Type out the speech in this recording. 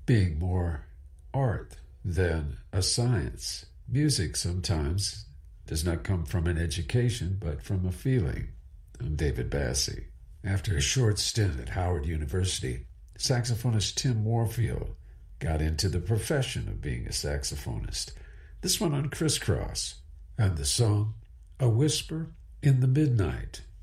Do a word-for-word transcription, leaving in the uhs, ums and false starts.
being more art than a science. Music sometimes does not come from an education, but from a feeling. I'm David Bassie. After a short stint at Howard University, saxophonist Tim Warfield got into the profession of being a saxophonist. This one on Crisscross, and the song A Whisper in the Midnight.